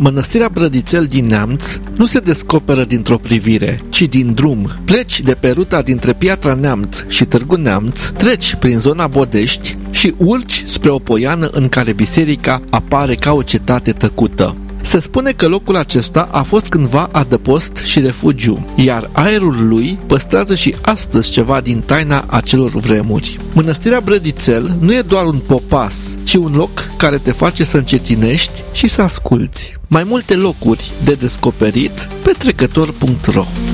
Mănăstirea Brădițel din Neamț nu se descoperă dintr-o privire, ci din drum. Pleci de pe ruta dintre Piatra Neamț și Târgu Neamț, treci prin zona Bodești și urci spre o poiană în care biserica apare ca o cetate tăcută. Se spune că locul acesta a fost cândva adăpost și refugiu, iar aerul lui păstrează și astăzi ceva din taina acelor vremuri. Mănăstirea Brădițel nu e doar un popas, ci un loc care te face să încetinești și să asculți. Mai multe locuri de descoperit pe trecător.ro.